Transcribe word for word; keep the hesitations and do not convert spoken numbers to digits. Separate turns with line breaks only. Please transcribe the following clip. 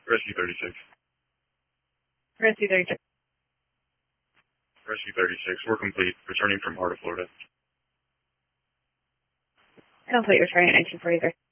Rescue thirty-six.
Rescue thirty-six.
Rescue thirty-six, we're complete. Returning from Heart of Florida.
Complete returning at nineteen forty-three.